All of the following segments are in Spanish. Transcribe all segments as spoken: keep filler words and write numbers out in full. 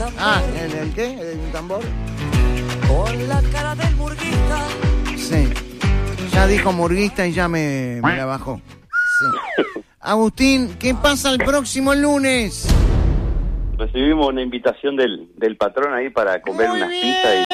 Ah, ¿el, el qué? ¿El un tambor? Con la cara del murguista. Sí. Ya dijo murguista y ya me, me la bajó. Sí. Agustín, ¿qué pasa el próximo lunes? Recibimos una invitación del, del patrón ahí para comer Muy unas bien, pizzas y...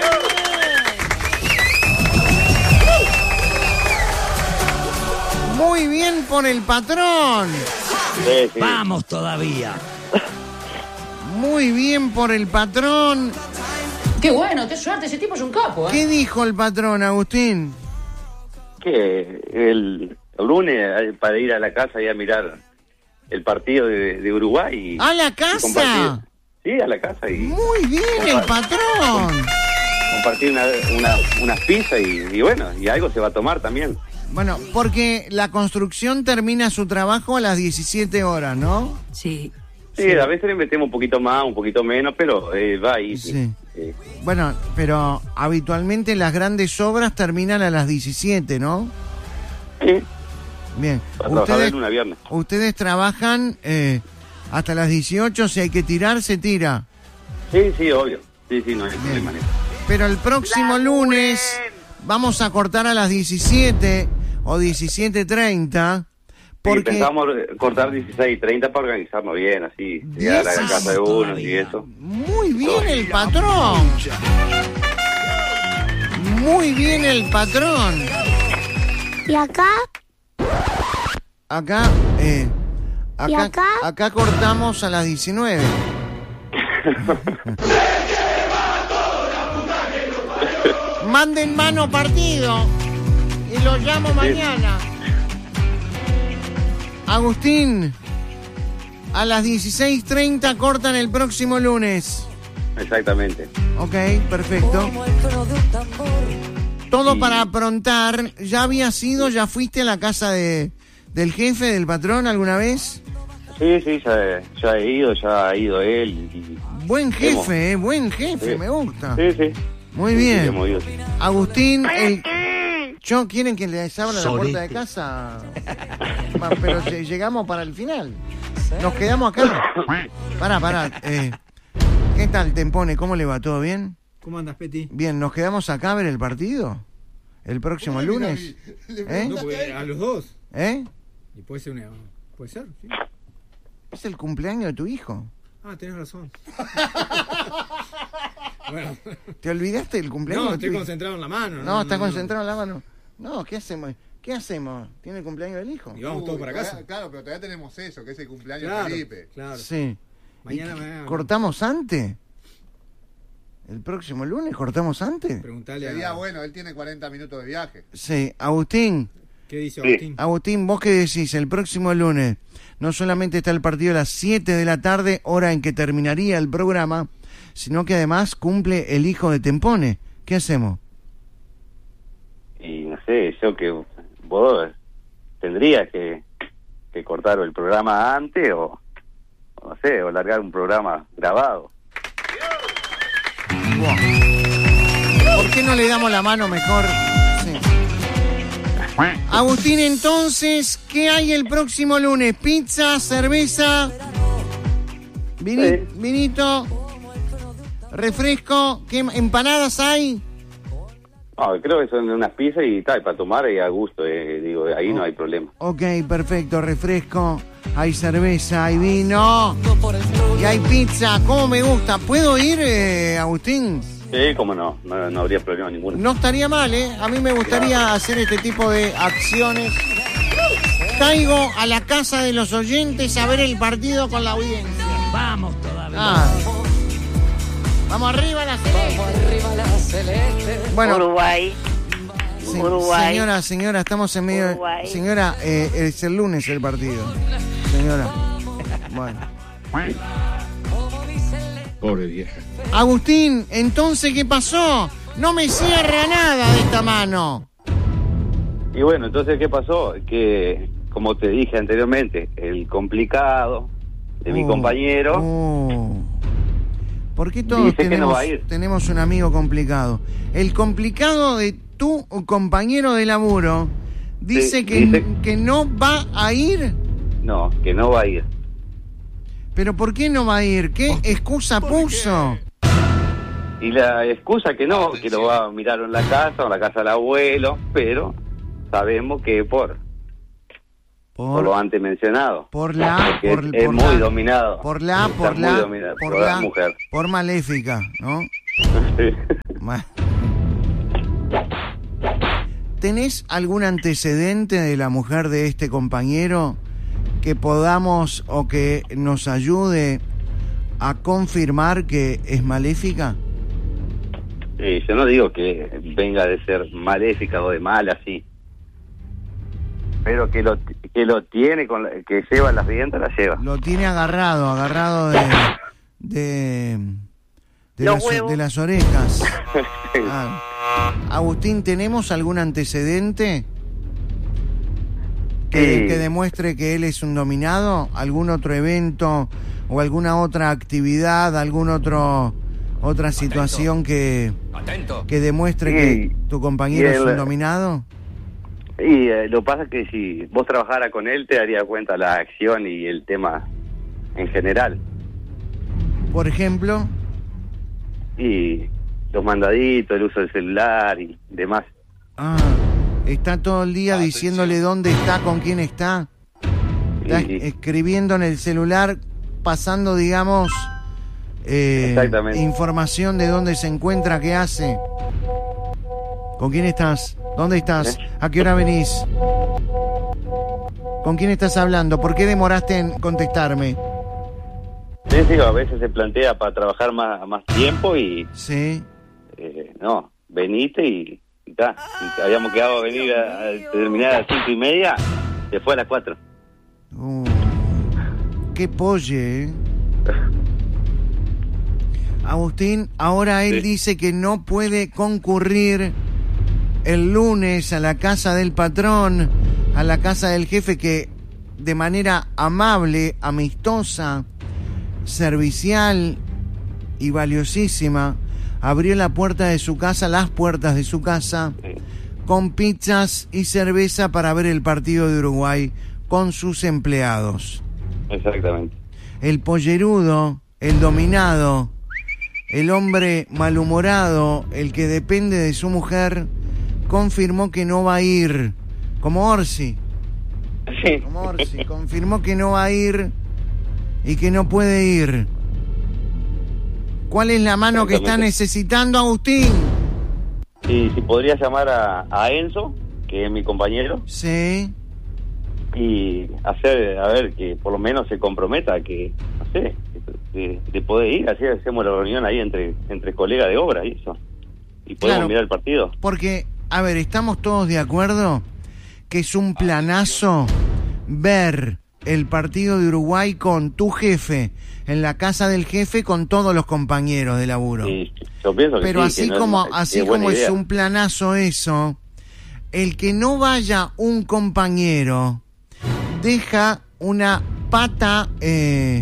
Muy bien por el patrón. Sí, sí. Vamos todavía. Muy bien por el patrón. Qué bueno, qué suerte, ese tipo es un capo, ¿eh? ¿Qué dijo el patrón, Agustín? Que el, el lunes eh, para ir a la casa y a mirar el partido de, de Uruguay. Y, ¿A la y casa? compartir. Sí, a la casa y Muy bien el patrón. compartir una, una, unas pizzas y, y bueno, y algo se va a tomar también. Bueno, porque la construcción termina su trabajo a las diecisiete horas, ¿no? Sí. Sí, sí, a veces le metemos un poquito más, un poquito menos, pero eh, va ahí. Sí. Eh, Bueno, pero habitualmente las grandes obras terminan a las diecisiete, ¿no? sí, Bien. para trabajar de Ustedes, lunes a viernes. ustedes trabajan eh, hasta las dieciocho, si hay que tirar, se tira. Sí, sí, obvio. Sí, sí, no hay problema en eso. Pero el próximo lunes vamos a cortar a las diecisiete o diecisiete treinta. Sí, Porque pensamos cortar dieciséis y treinta para organizarnos bien, así, llegar a la casa de uno y eso. muy bien el patrón. Muy bien el patrón. ¿Y acá? Acá, eh, ¿Y acá, acá? acá cortamos a las diecinueve. Manden mano partido y lo llamo mañana. Agustín, a las dieciséis treinta cortan el próximo lunes. Exactamente. Ok, perfecto. Como el tono de un tambor. Todo Sí. para aprontar. ¿Ya habías ido, ya fuiste a la casa de del jefe, del patrón alguna vez? Sí, sí, ya, ya he ido, ya ha ido él. Y, Buen Hemos. jefe, eh, buen jefe, Sí. me gusta. sí, sí. Muy Sí, sí, bien. hemos ido. Agustín, el... ¿Yo quieren que les abra la Solete. puerta de casa? Va, pero lle- llegamos para el final. Nos quedamos acá. Pará, pará. Eh, ¿Qué tal, Tempone? ¿Cómo le va? ¿Todo bien? ¿Cómo andas, Peti? Bien, ¿nos quedamos acá a ver el partido? ¿El próximo lunes? ¿Eh? No, porque a los dos. ¿Eh? Y puede ser una. Puede ser, sí. Es el cumpleaños de tu hijo. Ah, tenés razón. Bueno. ¿Te olvidaste del cumpleaños No, de tu estoy hijo? concentrado en la mano. No, está concentrado en la mano. No, ¿qué hacemos? ¿Qué hacemos? ¿Tiene el cumpleaños del hijo? Y vamos Uy, todos para todavía- casa. Claro, pero todavía tenemos eso, que es el cumpleaños Claro, de Felipe. claro. Sí. Mañana, ¿Y mañana. ¿Cortamos antes? ¿El próximo lunes cortamos antes? Preguntale Sería a. bueno, él tiene cuarenta minutos de viaje. Sí. Agustín, ¿Qué dice Sí. Agustín? Agustín, ¿vos qué decís? El próximo lunes no solamente está el partido a las siete de la tarde, hora en que terminaría el programa, sino que además cumple el hijo de Tempone. ¿Qué hacemos? Y no sé, yo que vos tendrías que, que cortar el programa antes o, o no sé, o largar un programa grabado. ¿Por qué no le damos la mano mejor? Sí. Agustín, entonces, ¿qué hay el próximo lunes? ¿Pizza, cerveza, vini- Sí. vinito, refresco? ¿Qué empanadas hay? No, creo que son unas pizzas y tal, para tomar y a gusto, eh, digo, ahí no hay problema. Ok, perfecto, refresco, hay cerveza, hay vino Por el flow. y hay pizza. ¿Cómo me gusta? ¿Puedo ir, eh, Agustín? Sí, cómo no, no, no habría problema ninguno. No estaría mal, ¿eh? A mí me gustaría hacer este tipo de acciones. Caigo a la casa de los oyentes a ver el partido con la audiencia. Vamos todavía. Ah. Vamos arriba la celeste. Vamos arriba la celeste. Bueno, Uruguay. se- Uruguay. señora, señora, estamos en medio... de- Uruguay. Señora, eh, es el lunes el partido. Señora. Bueno. Pobre vieja. Agustín, entonces, ¿qué pasó? No me cierra nada de esta mano. Y bueno, entonces, ¿qué pasó? Que, como te dije anteriormente, el complicado de mi Oh, compañero... oh. ¿Por qué todos Dice que no tenemos, va a ir. tenemos un amigo complicado? El complicado de tu compañero de laburo dice, Sí, que, dice- que no va a ir. No, que no va a ir. ¿Pero por qué no va a ir? ¿Qué excusa puso? Y la excusa que no, que lo va a mirar en la casa o en la casa del abuelo, pero sabemos que por por lo Por, antes mencionado. por la... Porque Por, es, es por muy la, dominado. Por la, Está por muy la, dominado por por la la, mujer. por maléfica, ¿no? Ma- ¿Tenés algún antecedente de la mujer de este compañero que podamos o que nos ayude a confirmar que es maléfica? Sí, yo no digo que venga de ser maléfica o de mala, sí. Pero que lo que lo tiene, con la- que lleva las riendas, la lleva. Lo tiene agarrado, agarrado de de, de, Los las, huevos. de las orejas. Ah. Agustín, ¿tenemos algún antecedente que, Sí. que demuestre que él es un dominado? ¿Algún otro evento o alguna otra actividad, algún otro otra situación que que demuestre Sí. que tu compañero Y es él- un dominado? Y eh, lo que pasa es que si vos trabajaras con él, te daría cuenta la acción y el tema en general. Por ejemplo, Y los mandaditos, el uso del celular y demás. ah, está todo el día diciéndole dónde está, con quién está. Está Y- escribiendo en el celular, pasando, digamos, eh, Exactamente. información de dónde se encuentra, qué hace. ¿Con quién estás? ¿Dónde estás? ¿Eh? ¿A qué hora venís? ¿Con quién estás hablando? ¿Por qué demoraste en contestarme? Sí, sí, a veces se plantea para trabajar más, más tiempo y Sí. eh, no, veniste y y ta. Y habíamos quedado a venir a, a terminar a las cinco y media, se fue a las cuatro. Uh, qué polle, ¿eh? Agustín, ahora él Sí. dice que no puede concurrir el lunes a la casa del patrón, a la casa del jefe, que de manera amable, amistosa, servicial y valiosísima abrió la puerta de su casa, las puertas de su casa, Sí. con pizzas y cerveza para ver el partido de Uruguay con sus empleados. Exactamente. El pollerudo, el dominado, el hombre malhumorado, el que depende de su mujer, confirmó que no va a ir, como Orsi, Sí. como Orsi, confirmó que no va a ir y que no puede ir. ¿Cuál es la mano que está Exactamente. necesitando, Agustín? Y si podría llamar a, a Enzo, que es mi compañero, Sí. y hacer, a ver, que por lo menos se comprometa a que, no sé, de, de poder ir, así hacemos la reunión ahí entre entre colegas de obra y eso. Y podemos Claro. mirar el partido. Porque, a ver, estamos todos de acuerdo que es un planazo ver el partido de Uruguay con tu jefe, en la casa del jefe, con todos los compañeros de laburo. Y yo pienso que Pero sí, así que no es como, ma- que así buena como es idea. un planazo eso, el que no vaya un compañero deja una pata eh,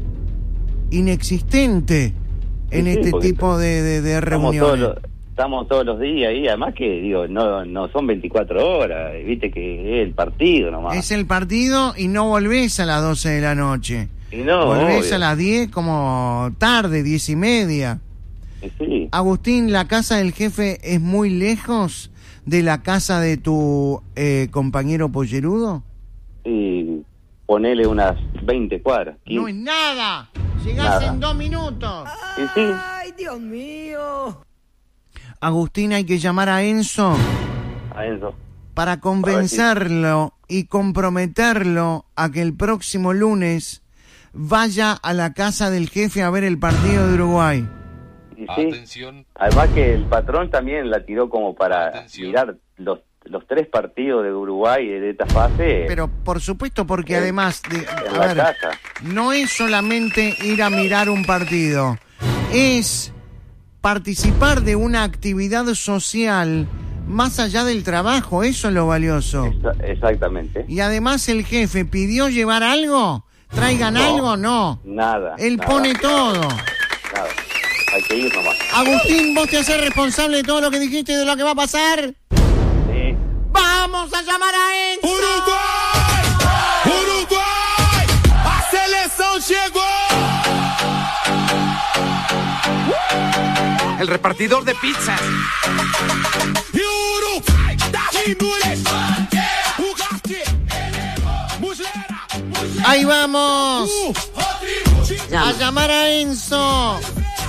inexistente en Sí, sí, este porque tipo de, de, de Estamos todos, reuniones. los, estamos todos los días ahí, además que, digo, no no son veinticuatro horas, viste que es el partido nomás. Es el partido y no volvés a las doce de la noche. Y no, volvés obvio. a las diez como tarde, diez y media. Y sí, Agustín, ¿la casa del jefe es muy lejos de la casa de tu eh, compañero pollerudo? y ponele unas veinte cuadras. No es quince. nada. Llegás Nada. en dos minutos. Y sí, Ay, Dios mío. Agustín, hay que llamar a Enzo a Enzo. para convencerlo y comprometerlo a que el próximo lunes vaya a la casa del jefe a ver el partido de Uruguay. Y sí. Atención, Además que el patrón también la tiró como para Atención. mirar los los tres partidos de Uruguay de esta fase Pero por supuesto, porque en- además, de, en a la ver, casa. no es solamente ir a mirar un partido, es participar de una actividad social más allá del trabajo, eso es lo valioso. Exa- exactamente. Y además el jefe pidió llevar algo, traigan No. algo, no. Nada. Él nada, pone todo. Nada. Hay que ir nomás. Agustín, vos te haces responsable de todo lo que dijiste y de lo que va a pasar. Sí. Vamos a llamar a Enzo. Uruguai! Uruguai! A seleção chegou! el repartidor de pizzas. Ahí vamos. A llamar a Enzo.